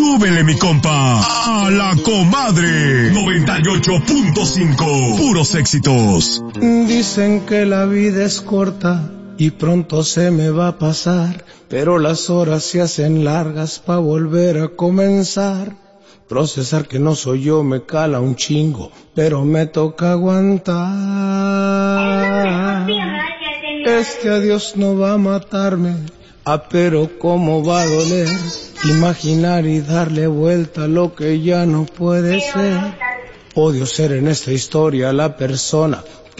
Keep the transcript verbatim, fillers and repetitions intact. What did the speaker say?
Súbele, mi compa, a la comadre. noventa y ocho punto cinco. Puros éxitos. Dicen que la vida es corta y pronto se me va a pasar, pero las horas se hacen largas pa' volver a comenzar. Procesar que no soy yo me cala un chingo, pero me toca aguantar. Este adiós no va a matarme, ah, pero cómo va a doler imaginar y darle vuelta a lo que ya no puede ser. Odio ser en esta historia la persona